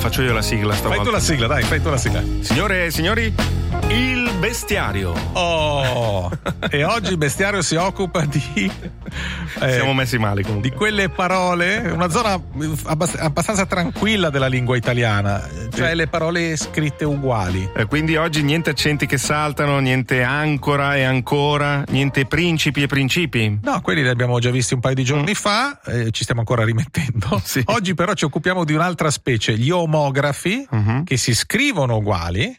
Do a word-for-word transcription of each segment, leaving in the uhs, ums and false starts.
faccio io la sigla stavolta. Fai tu la sigla, dai, fai tu la sigla. Signore e signori, il bestiario. Oh, e oggi il bestiario si occupa di eh, siamo messi male comunque. Di quelle parole, una zona abbastanza tranquilla della lingua italiana, cioè sì. Le parole scritte uguali. Eh, quindi oggi niente accenti che saltano, niente ancora e ancora, niente principi e principi. No, quelli li abbiamo già visti un paio di giorni mm. fa, eh, ci stiamo ancora rimettendo. Sì. Oggi però ci occupiamo di un'altra specie, gli omografi, uh-huh. che si scrivono uguali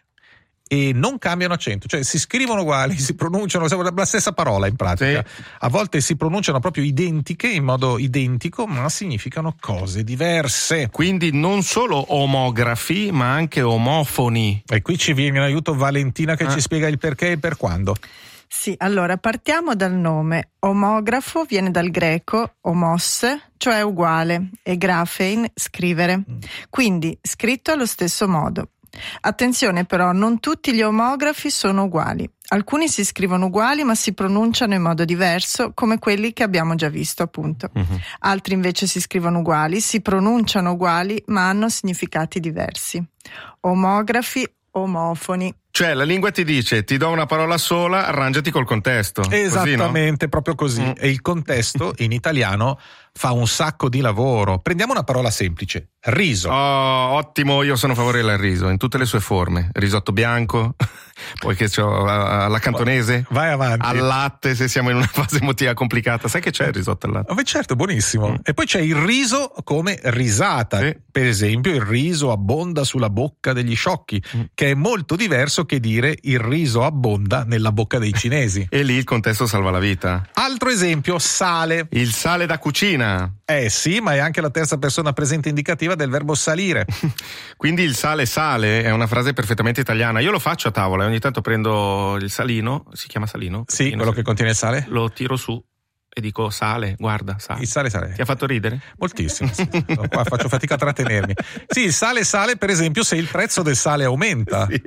e non cambiano accento, cioè si scrivono uguali, si pronunciano la stessa parola in pratica. Sì. A volte si pronunciano proprio identiche, in modo identico, ma significano cose diverse. Quindi non solo omografi, ma anche omofoni. E qui ci viene in aiuto Valentina che ah. ci spiega il perché e per quando. Sì, allora partiamo dal nome. Omografo viene dal greco omos, cioè uguale, e graphein, scrivere. Mm. Quindi scritto allo stesso modo. Attenzione però, non tutti gli omografi sono uguali. Alcuni si scrivono uguali ma si pronunciano in modo diverso, come quelli che abbiamo già visto appunto. Uh-huh. Altri invece si scrivono uguali, si pronunciano uguali ma hanno significati diversi. Omografi, omofoni. Cioè la lingua ti dice ti do una parola sola, arrangiati col contesto. Esattamente, così, no? Proprio così. Mm. E il contesto in italiano fa un sacco di lavoro. Prendiamo una parola semplice, riso. Oh, ottimo, io sono favorevole al riso in tutte le sue forme. Risotto bianco, poi che c'ho alla cantonese. Vai avanti. Al latte, se siamo in una fase emotiva complicata. Sai che c'è il risotto al latte? Oh, beh, certo, buonissimo. Mm. E poi c'è il riso come risata. Sì. Per esempio il riso abbonda sulla bocca degli sciocchi, mm. che è molto diverso che dire il riso abbonda nella bocca dei cinesi. E lì il contesto salva la vita. Altro esempio, sale. Il sale da cucina. Eh sì, ma è anche la terza persona presente indicativa del verbo salire. Quindi il sale sale è una frase perfettamente italiana. Io lo faccio a tavola, ogni tanto prendo il salino, si chiama salino? Sì, quello sale. Che contiene il sale. Lo tiro su e dico sale, guarda, sale. Il sale sale. Ti ha fatto ridere? Moltissimo, sì. Qua faccio fatica a trattenermi. Sì, il sale sale per esempio se il prezzo del sale aumenta. Sì.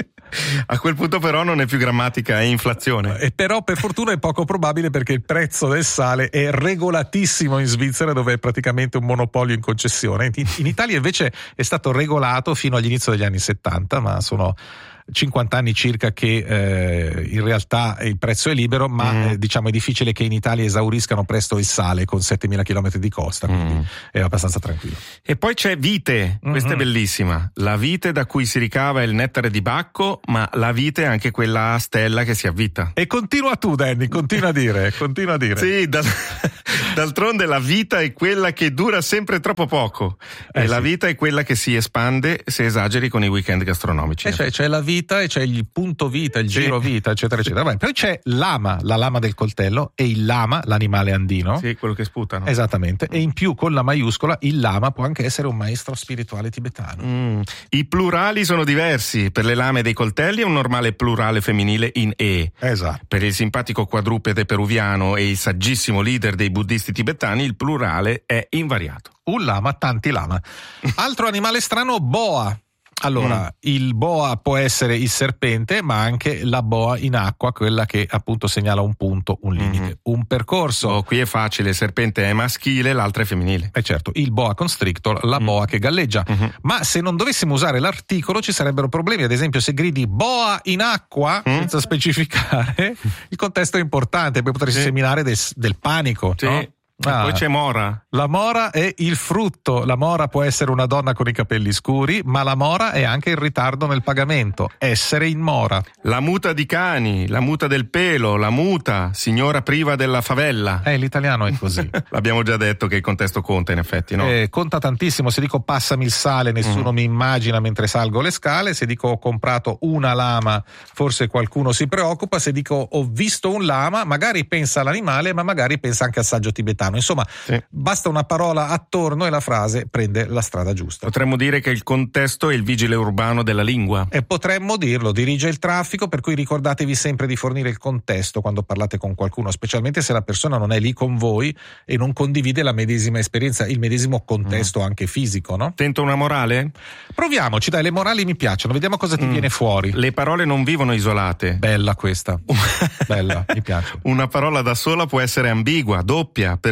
A quel punto però non è più grammatica, è inflazione. E però per fortuna è poco probabile perché il prezzo del sale è regolatissimo in Svizzera, dove è praticamente un monopolio in concessione. In Italia invece è stato regolato fino all'inizio degli anni settanta, ma sono cinquanta anni circa che eh, in realtà il prezzo è libero, ma mm. eh, diciamo è difficile che in Italia esauriscano presto il sale con settemila chilometri di costa, quindi mm. è abbastanza tranquillo. E poi c'è vite, questa mm-hmm. è bellissima, la vite da cui si ricava il nettare di Bacco, ma la vite è anche quella stella che si avvita. E continua tu Danny, continua a dire, continua a dire. Sì, da, d'altronde la vita è quella che dura sempre troppo poco eh, e sì. La vita è quella che si espande se esageri con i weekend gastronomici. E cioè, c'è la vita e c'è il punto vita, il giro vita, eccetera, eccetera. Beh, poi c'è l'ama, la lama del coltello, e il lama, l'animale andino. Sì, quello che sputano. Esattamente. E in più con la maiuscola, il lama può anche essere un maestro spirituale tibetano. Mm. I plurali sono diversi. Per le lame dei coltelli è un normale plurale femminile in e. Esatto. Per il simpatico quadrupede peruviano e il saggissimo leader dei buddisti tibetani, il plurale è invariato. Un lama, tanti lama. Altro animale strano, boa. Allora, mm. il boa può essere il serpente, ma anche la boa in acqua, quella che appunto segnala un punto, un limite, mm-hmm. un percorso. Oh, qui è facile, il serpente è maschile, l'altra è femminile. Eh certo, il boa constrictor, la mm. boa che galleggia. Mm-hmm. Ma se non dovessimo usare l'articolo ci sarebbero problemi. Ad esempio, se gridi boa in acqua, mm. senza specificare, il contesto è importante, poi potresti sì. seminare del, del panico, sì. no? Ah, poi c'è mora. La mora è il frutto. La mora può essere una donna con i capelli scuri, ma la mora è anche il ritardo nel pagamento, essere in mora. La muta di cani, la muta del pelo, la muta, signora priva della favella. Eh, l'italiano è così. L'abbiamo già detto che il contesto conta in effetti, no? Eh, conta tantissimo. Se dico passami il sale, nessuno mm. mi immagina mentre salgo le scale. Se dico ho comprato una lama, forse qualcuno si preoccupa. Se dico ho visto un lama, magari pensa all'animale, ma magari pensa anche al saggio tibetano. Insomma, sì. basta una parola attorno e la frase prende la strada giusta. Potremmo dire che il contesto è il vigile urbano della lingua. E potremmo dirlo, dirige il traffico, per cui ricordatevi sempre di fornire il contesto quando parlate con qualcuno, specialmente se la persona non è lì con voi e non condivide la medesima esperienza, il medesimo contesto mm. anche fisico, no? Tento una morale? Proviamoci, dai, le morali mi piacciono, vediamo cosa ti mm. viene fuori. Le parole non vivono isolate. Bella questa, bella, mi piace. Una parola da sola può essere ambigua, doppia, perfetta,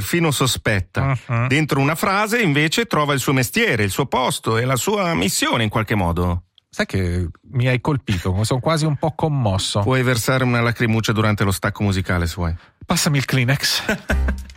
perfino sospetta. Uh-huh. Dentro una frase invece trova il suo mestiere, il suo posto e la sua missione in qualche modo. Sai che mi hai colpito, sono quasi un po' commosso. Puoi versare una lacrimuccia durante lo stacco musicale se vuoi. Passami il Kleenex.